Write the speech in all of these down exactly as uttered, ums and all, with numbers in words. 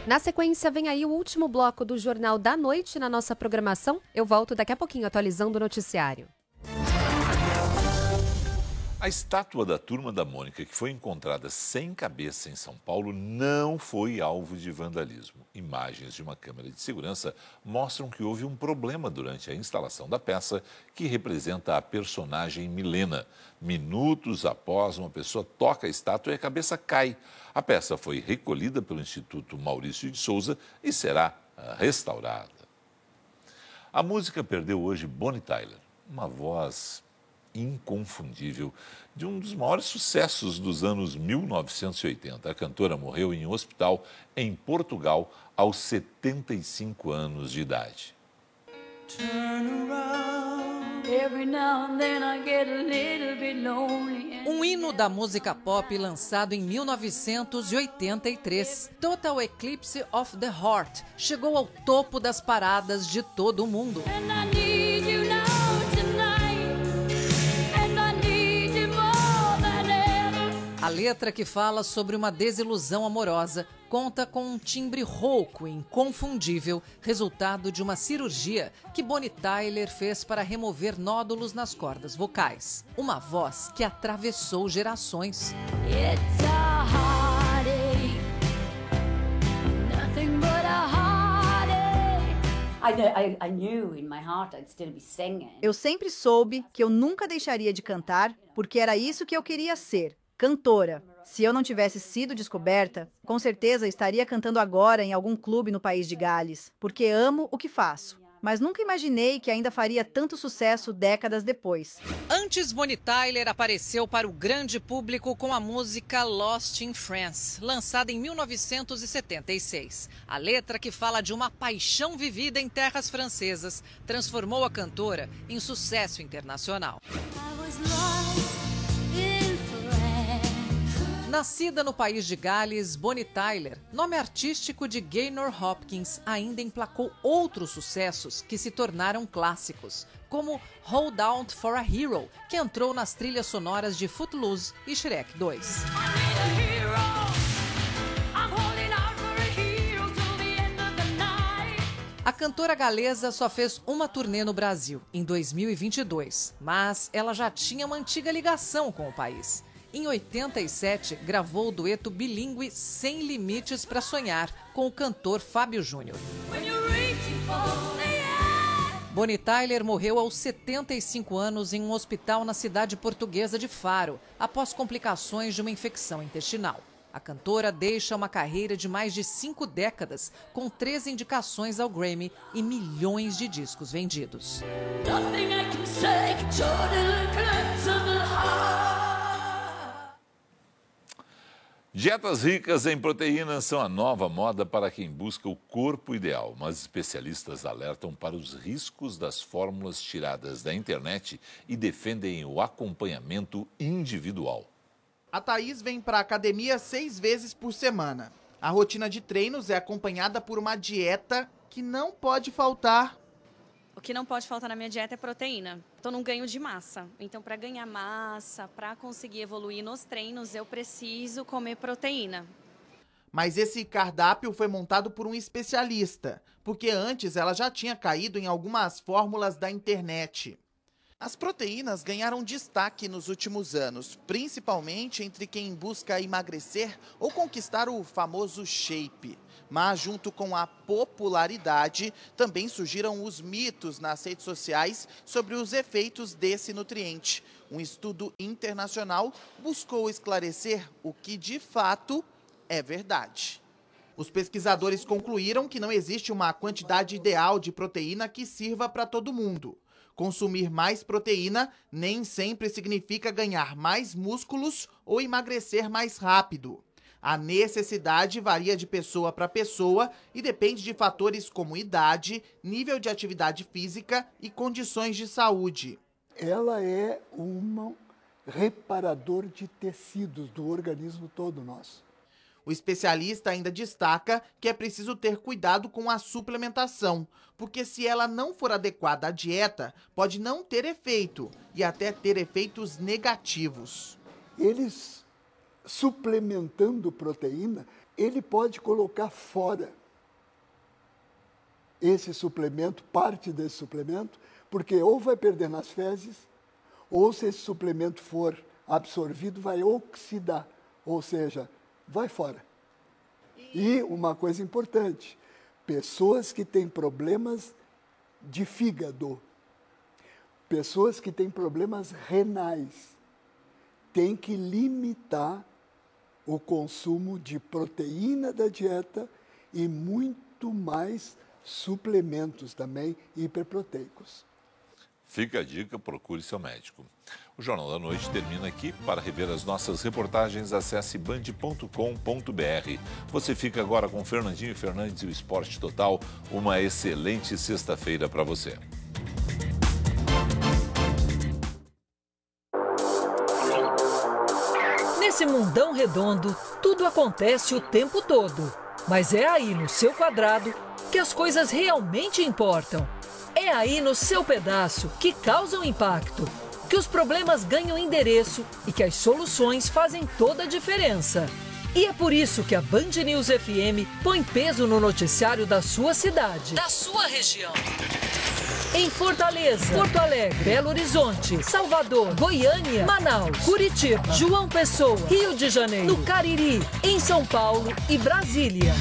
Na sequência, vem aí o último bloco do Jornal da Noite na nossa programação. Eu volto daqui a pouquinho atualizando o noticiário. A estátua da Turma da Mônica, que foi encontrada sem cabeça em São Paulo, não foi alvo de vandalismo. Imagens de uma câmera de segurança mostram que houve um problema durante a instalação da peça, que representa a personagem Milena. Minutos após, uma pessoa toca a estátua e a cabeça cai. A peça foi recolhida pelo Instituto Maurício de Souza e será restaurada. A música perdeu hoje Bonnie Tyler, uma voz inconfundível de um dos maiores sucessos dos anos mil novecentos e oitenta. A cantora morreu em um hospital em Portugal aos setenta e cinco anos de idade. Um hino da música pop lançado em mil novecentos e oitenta e três, Total Eclipse of the Heart, chegou ao topo das paradas de todo o mundo. A letra, que fala sobre uma desilusão amorosa, conta com um timbre rouco e inconfundível, resultado de uma cirurgia que Bonnie Tyler fez para remover nódulos nas cordas vocais. Uma voz que atravessou gerações. It's a heartache, nothing but a heartache. Eu sempre soube que eu nunca deixaria de cantar, porque era isso que eu queria ser. Cantora. Se eu não tivesse sido descoberta, com certeza estaria cantando agora em algum clube no país de Gales, porque amo o que faço. Mas nunca imaginei que ainda faria tanto sucesso décadas depois. Antes, Bonnie Tyler apareceu para o grande público com a música Lost in France, lançada em mil novecentos e setenta e seis. A letra, que fala de uma paixão vivida em terras francesas, transformou a cantora em sucesso internacional. Nascida no país de Gales, Bonnie Tyler, nome artístico de Gaynor Hopkins, ainda emplacou outros sucessos que se tornaram clássicos, como Hold Out for a Hero, que entrou nas trilhas sonoras de Footloose e Shrek dois. A cantora galesa só fez uma turnê no Brasil, em dois mil e vinte e dois, mas ela já tinha uma antiga ligação com o país. Em oitenta e sete, gravou o dueto bilíngue Sem Limites para Sonhar, com o cantor Fábio Júnior. Bonnie Tyler morreu aos setenta e cinco anos em um hospital na cidade portuguesa de Faro, após complicações de uma infecção intestinal. A cantora deixa uma carreira de mais de cinco décadas, com três indicações ao Grammy e milhões de discos vendidos. Dietas ricas em proteínas são a nova moda para quem busca o corpo ideal, mas especialistas alertam para os riscos das fórmulas tiradas da internet e defendem o acompanhamento individual. A Thaís vem para a academia seis vezes por semana. A rotina de treinos é acompanhada por uma dieta que não pode faltar. O que não pode faltar na minha dieta é proteína. Estou num ganho de massa. Então, para ganhar massa, para conseguir evoluir nos treinos, eu preciso comer proteína. Mas esse cardápio foi montado por um especialista, porque antes ela já tinha caído em algumas fórmulas da internet. As proteínas ganharam destaque nos últimos anos, principalmente entre quem busca emagrecer ou conquistar o famoso shape. Mas, junto com a popularidade, também surgiram os mitos nas redes sociais sobre os efeitos desse nutriente. Um estudo internacional buscou esclarecer o que, de fato, é verdade. Os pesquisadores concluíram que não existe uma quantidade ideal de proteína que sirva para todo mundo. Consumir mais proteína nem sempre significa ganhar mais músculos ou emagrecer mais rápido. A necessidade varia de pessoa para pessoa e depende de fatores como idade, nível de atividade física e condições de saúde. Ela é um reparador de tecidos do organismo todo nosso. O especialista ainda destaca que é preciso ter cuidado com a suplementação, porque se ela não for adequada à dieta, pode não ter efeito e até ter efeitos negativos. Eles suplementando proteína, ele pode colocar fora esse suplemento, parte desse suplemento, porque ou vai perder nas fezes, ou se esse suplemento for absorvido, vai oxidar, ou seja, vai fora. E uma coisa importante, pessoas que têm problemas de fígado, pessoas que têm problemas renais, têm que limitar o consumo de proteína da dieta e muito mais suplementos também hiperproteicos. Fica a dica, procure seu médico. O Jornal da Noite termina aqui. Para rever as nossas reportagens, acesse band ponto com ponto br. Você fica agora com Fernandinho Fernandes e o Esporte Total. Uma excelente sexta-feira para você. Nesse mundão redondo, tudo acontece o tempo todo. Mas é aí no seu quadrado que as coisas realmente importam. É aí no seu pedaço que causam impacto, que os problemas ganham endereço e que as soluções fazem toda a diferença. E é por isso que a Band News F M põe peso no noticiário da sua cidade, da sua região. Em Fortaleza, Porto Alegre, Belo Horizonte, Salvador, Goiânia, Manaus, Curitiba, João Pessoa, Rio de Janeiro, no Cariri, em São Paulo e Brasília.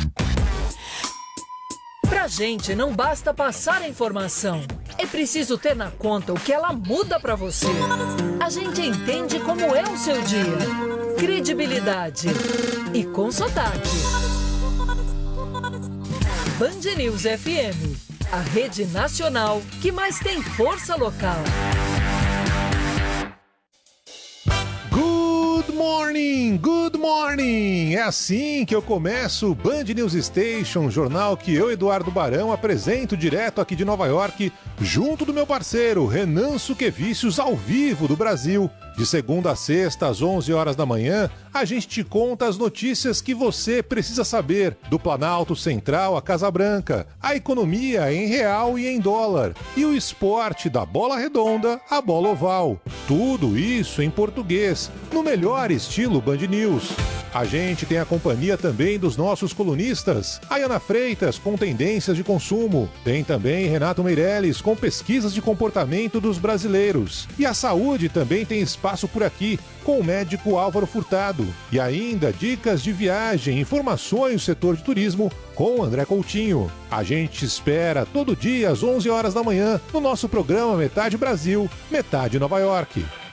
Pra gente não basta passar a informação, é preciso ter na conta o que ela muda pra você. A gente entende como é o seu dia, credibilidade e com sotaque. Band News F M, a rede nacional que mais tem força local. Good morning, good morning! É assim que eu começo o Band News Station, jornal que eu, Eduardo Barão, apresento direto aqui de Nova York, junto do meu parceiro Renan Suquevicius, ao vivo do Brasil. De segunda a sexta, às onze horas da manhã, a gente te conta as notícias que você precisa saber do Planalto Central à Casa Branca, a economia em real e em dólar, e o esporte da bola redonda à bola oval. Tudo isso em português, no melhor estilo Band News. A gente tem a companhia também dos nossos colunistas, Ayana Freitas com tendências de consumo, tem também Renato Meirelles com pesquisas de comportamento dos brasileiros. E a saúde também tem espaço por aqui, com o médico Álvaro Furtado. E ainda dicas de viagem, informações do setor de turismo com André Coutinho. A gente espera todo dia às onze horas da manhã no nosso programa Metade Brasil, Metade Nova York.